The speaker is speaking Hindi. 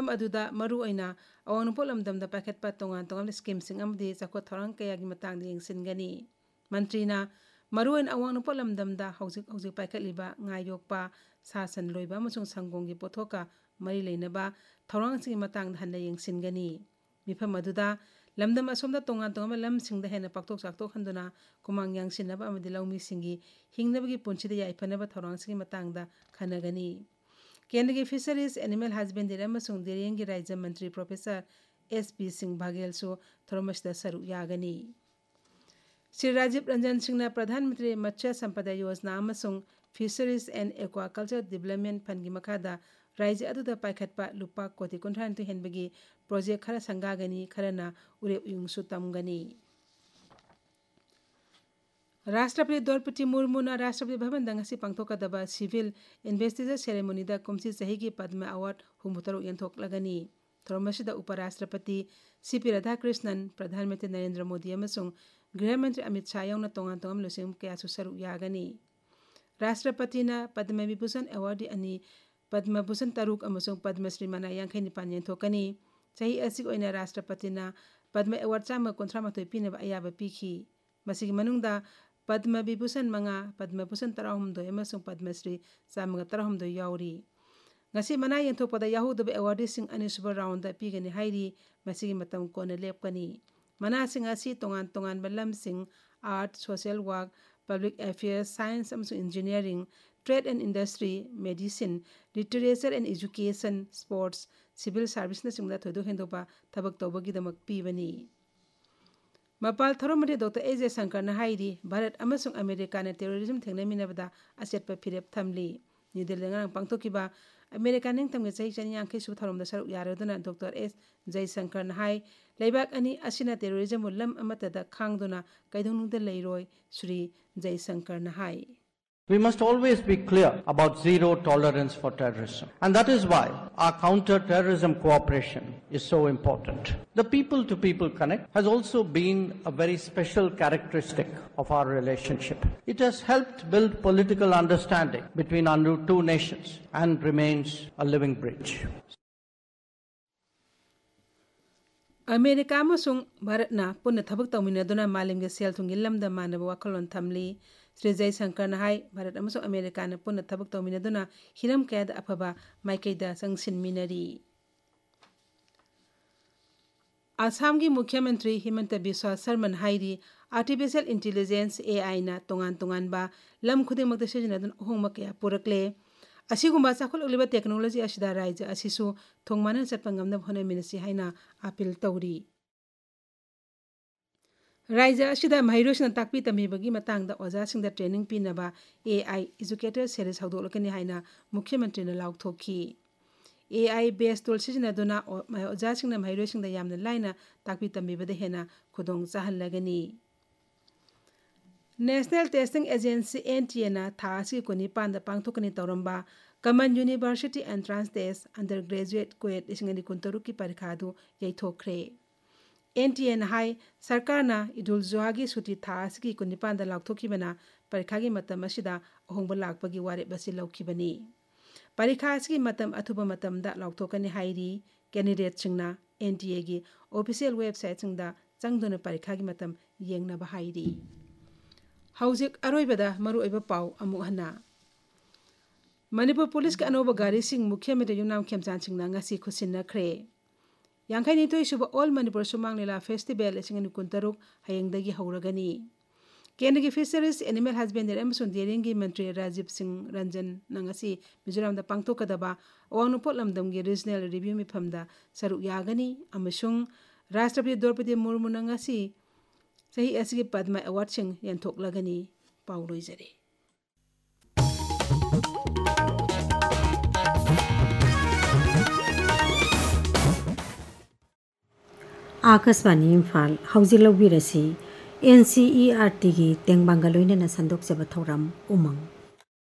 ꯃꯐꯝ ꯑꯗꯨꯗ ꯃꯔꯨꯑꯣꯏꯅ ꯑꯋꯥꯡ ꯅꯣꯡꯄꯣꯛ ꯂꯝꯗꯝꯗ ꯄꯥꯏꯈꯠꯄ ꯇꯣꯉꯥꯟ ꯇꯣꯉꯥꯟꯕ ꯁ꯭ꯀꯤꯝꯁꯤꯡ ꯑꯃꯗꯤ ꯆꯥꯎꯈꯠ ꯊꯧꯔꯥꯡ ꯀꯌꯥꯒꯤ ꯃꯇꯥꯡꯗ ꯌꯦꯡꯁꯤꯟꯒꯅꯤ꯫ ꯃꯟꯇ꯭ꯔꯤꯅ ꯃꯔꯨꯑꯣꯏꯅ ꯑꯋꯥꯡ ꯅꯣꯡꯄꯣꯛ ꯂꯝꯗꯝꯗ ꯍꯧꯖꯤꯛ ꯄꯥꯏꯈꯠꯂꯤꯕ ꯉꯥ ꯌꯣꯛꯄ, ꯁꯥ ꯁꯟ ꯂꯣꯏꯕ ꯑꯃꯁꯨꯡ ꯁꯪꯒꯣꯝꯒꯤ ꯄꯣꯠꯊꯣꯛꯀ ꯃꯔꯤ ꯂꯩꯅꯕ ꯊꯧꯔꯥꯡꯁꯤꯡꯒꯤ ꯃꯇꯥꯡꯗ ꯍꯟꯅ ꯌꯦꯡꯁꯤꯟꯒꯅꯤ꯫ ꯃꯤꯐꯝ ꯑꯗꯨꯗ ꯂꯝꯗꯝ ꯑꯁꯣꯝꯗ ꯇꯣꯉꯥꯟ ꯇꯣꯉꯥꯟꯕ ꯂꯝꯁꯤꯡꯗ ꯍꯦꯟꯅ ꯄꯥꯛꯊꯣꯛ ꯆꯥꯎꯊꯣꯛꯍꯟꯗꯨꯅ ꯈꯨꯃꯥꯡ ꯌꯥꯡꯁꯤꯟꯅꯕ ꯑꯃꯗꯤ ꯂꯧꯃꯤꯁꯤꯡꯒꯤ ꯍꯤꯡꯅꯕꯒꯤ ꯄꯨꯟꯁꯤꯗ ꯌꯥꯏꯐꯅꯕ ꯊꯧꯔꯥꯡꯁꯤꯡꯒꯤ ꯃꯇꯥꯡꯗ ꯈꯟꯅꯒꯅꯤ꯫ ꯀꯦꯟꯗ꯭ꯔꯒꯤ ꯐꯤꯁꯔꯤꯖ, ꯑꯦꯅꯤꯃꯦꯜ ꯍꯖꯕꯦꯟꯗꯔꯤ ꯑꯃꯁꯨꯡ ꯗꯦꯔꯤꯡꯒꯤ ꯔꯥꯖ꯭ꯌ ꯃꯟꯇ꯭ꯔꯤ ꯄ꯭ꯔꯣꯐꯦꯁꯔ ꯑꯦꯁ.ꯄꯤ. ꯁꯤꯡ ꯕꯘꯦꯜꯁꯨ ꯊꯧꯔꯝ ꯑꯁꯤꯗ ꯁꯔꯨꯛ ꯌꯥꯒꯅꯤ꯫ ꯁ꯭ꯔꯤ ꯔꯥꯖꯤꯕ ꯔꯟꯖꯟ ꯁꯤꯡꯅ ꯄ꯭ꯔꯙꯥꯟ ꯃꯟꯇ꯭ꯔꯤ ꯃꯠꯁ꯭ꯌ ꯁꯝꯄꯗ ꯌꯣꯖꯅꯥ ꯑꯃꯁꯨꯡ ꯐꯤꯁꯔꯤꯖ ꯑꯦꯟड ꯑꯦꯀ꯭ꯋꯥꯀꯜꯆꯔ ꯗꯤꯚꯦꯂꯞꯃꯦꯟꯠ ꯐꯟꯒꯤ ꯃꯈꯥꯗ ꯔꯥꯖ꯭ꯌ ꯑꯗꯨꯗ ꯄꯥꯏꯈꯠꯄ ꯂꯨꯄꯥ ꯀꯣꯇꯤ 62 ꯍꯦꯟꯕꯒꯤ ꯄ꯭ꯔꯣꯖꯦꯛ ꯈꯔ ꯁꯪꯒꯥꯒꯅꯤ, ꯈꯔꯅ ꯎꯔꯦꯞ ꯎꯌꯨꯡꯁꯨ ꯇꯝꯒꯅꯤ꯫ ꯔꯥष्ट्रपति द्रौपदी मुर्मुना राष्ट्रपति भवनꯗ ngasi ꯄꯥꯡꯊꯣꯛꯀꯗꯕ ꯁꯤꯚꯤꯜ ꯏꯟꯚꯦꯁꯇꯤꯆꯔ ꯁꯦꯔꯦꯃꯣꯅꯤꯗ ꯀꯨꯝꯁꯤ ꯆꯍꯤꯒꯤ ꯄद्ꯃ ꯑꯦꯋꯥꯔꯗ 63 ꯌꯦꯟꯊꯣꯛꯂꯒꯅꯤ꯫ ꯊꯧꯔꯝ ꯑꯁꯤꯗ ꯎꯄꯔꯥष्ट्रपति सी.पी. राधाकृष्णन, प्रधान मंत्री नरेंद्र मोदी अमसुंग गृह मंत्री अमित शाह याउना तोंगान तोंगान लुसिंग कयासु सरुक यागनी। राष्ट्रपतिना पद्म विभूषण अवार्ड अनि पद्म भूषण तरुक अमसुंग पद्मश्री मना 59 येंथोकनी। चही असिग ओइना राष्ट्रपतिना पद्म award 138 पिनबा अयाबा पिखी। मसिगी मनुंगदा Padma Vibhushan 5, Padma Bhushan 12 अमसुंग Padmashri 113 याउरी। ngasi mana yenthokpada yahudabe awardising anisubha round pigani hairi masigi matam kona lepkani। mana sing asi tongan tongan balamsing art, social work, public affairs, science amsung engineering, trade and industry, medicine, literature and education, sports, civil service na singda thodo hendopa thabak tawbagi damak pibani। मपाल थरोमदे doctor A Jaishankar ना हाइरी भारत अमसुंग अमेरिका ने टेररिज्म थेंगनमिनबदा असेटप फिरेप थमली। न्यूदिल्ली ngang पांगथोकिबा अमेरिका निंगतमगे चही चनी यांखे सु थरोमदा सरुक यारदुना डॉक्टर एस जयशंकर ना हाई लेबाक अनि असिना टेररिज्म लम अमतदा खांगदुना कैदुंगनुंगदा लेरोय। श्री जयशंकर ना high We must always be clear about zero tolerance for terrorism. And that is why our counter-terrorism cooperation is so important. The people-to-people connect has also been a very special characteristic of our relationship. It has helped build political understanding between our two nations and remains a living bridge. America अमसुंग भारतना पुनः थबक तौमिनदुना मालिमगे सेल थुंगी लमदा मानब वाखलोन थमली। श्री जयशंकर ना हाई भारत अमसुंग अमेरिका ने पुनः थबक तौमिनदुना हिरम कयादा अफबा माइकैदा संगसिनमिनरी। आसाम की मुख्यमंत्री Himanta Biswa Sharma हाइरी artificial intelligence AI ना तोंगान तोंगान बा लम खुदिमक सिजनदुन अहोंगमा कया पुरकले। असिगुंबा चाखुलगलिबा टेक्नोलॉजी असिदा राज्य असिसु थोंगमाना चटपा ngamna होनमिनसि हाइना अपील तौरी। राज्य असिदा महिरोसना ताकपी तमीबगी मतांगदा ओजासिंगदा ट्रेनिंग पिनबा AI एजुकेटर सीरीज हौदोलकनी हाइना मुख्यमंत्री ने लाउथोखी। AI बेस्ड टूल सिजनदुना ओजासिंगना महिरोसंगदा यामना लाइना ताकपी तमीबदा हेना खुदोंग चाहलगनी। नेशनल टेस्टिंग एजेंसी NTA ना थासी को निपांदा पांगथोकनी तौरंबा कमन university entrance test under graduate क्वेट 2023 की परीक्षादु यैथोखरे। NTA ना हाई सरकार ना इदुल जुहा की सुटी थासी को निपांदा लाउथोखीबना परीक्षा की मतम असिदा अहोंबा लाकपगी वारेप असि लौखीबनी। परीक्षा की मतम अथुबा मतमदा लाउथोकनी हाइरी कैंडिडेट सिंगना NTA की ऑफिशियल वेबसाइट सिंगदा चंगदुना परीक्षा की मतम येंगनबा हाइरी। हौजिक अरोइबदा मरुओइबा पाउ अमुक हना मणिपुर पुलिस के अनोबा गारी सिंह मुख्यमंत्री युमनाम खेमचान सिंहना ngasi खुसिनखरे। 52 सुबा ऑल मणिपुर सुमांग लीला फेस्टिवल 2023 हयेंगदगी हौरगनी। केंद्र की फिशरीज, एनिमल हजबेंडरी अमसुंग डेयरिंग की मंत्री राजीव सिंह रंजन नंगसी मिजोरामदा पांगथोकदबा अवांग नोंपोक लमदमगी रीजनल रिव्यू मिफमदा सरुक यागनी अमसुंग राष्ट्रपति द्रौपदी मुर्मू नंगसी चही असिगी पद्म अवार्ड सिंह येंथोकलगनी। पाउलोइजरे। आकाशवाणी इम्फाल हौजिक लौबिरसी NCERT की तेंगबांगा लोइनना संदोकजबा थौराम उमंग।